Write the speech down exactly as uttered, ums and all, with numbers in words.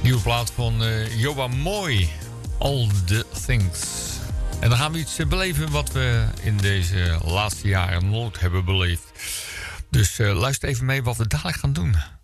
Nieuwe plaat van uh, Joa Mooi. All the Things. En dan gaan we iets beleven wat we in deze laatste jaren nooit hebben beleefd. Dus uh, luister even mee wat we dadelijk gaan doen.